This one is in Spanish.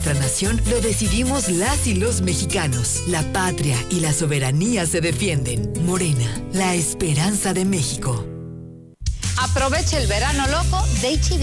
nuestra nación lo decidimos las y los mexicanos. La patria y la soberanía se defienden. Morena, la esperanza de México. Aprovecha el verano loco de H-E-B.